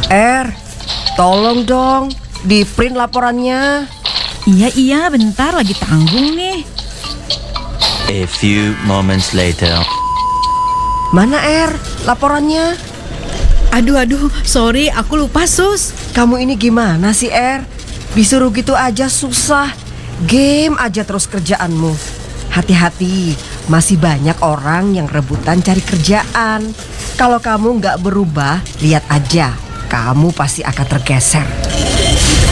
Tolong dong, di print laporannya. Iya, bentar lagi tanggung nih. A few moments later. Mana laporannya? Aduh, sorry aku lupa Sus. Kamu ini gimana sih disuruh gitu aja susah. Game aja terus kerjaanmu. Hati-hati, masih banyak orang yang rebutan cari kerjaan. Kalau kamu nggak berubah, lihat aja, kamu pasti akan tergeser.